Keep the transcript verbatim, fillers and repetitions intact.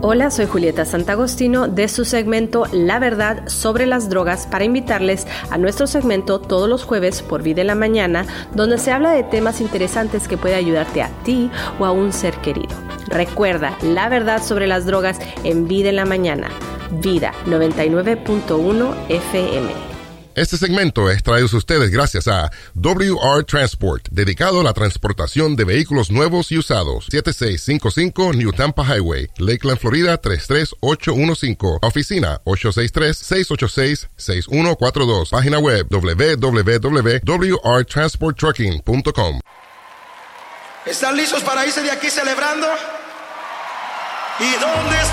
Hola, soy Julieta Santagostino de su segmento La Verdad sobre las Drogas para invitarles a nuestro segmento todos los jueves por Vida en la Mañana, donde se habla de temas interesantes que puede ayudarte a ti o a un ser querido. Recuerda, La Verdad sobre las Drogas en Vida en la Mañana. Vida noventa y nueve punto uno F M. Este segmento es traído a ustedes gracias a W R Transport, dedicado a la transportación de vehículos nuevos y usados. siete seis cinco cinco New Tampa Highway, Lakeland, Florida tres tres ocho uno cinco. Oficina ocho seis tres, seis ocho seis, seis uno cuatro dos. Página web w w w punto w r transport trucking punto com. ¿Están listos para irse de aquí celebrando? ¿Y dónde está?